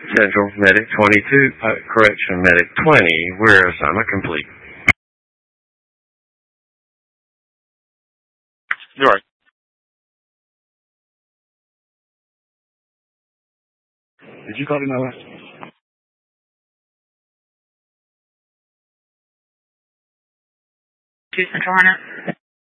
Central, Medic 22, correction, Medic 20, we're assignment complete. You're right. Did you call me now? Central Hunter.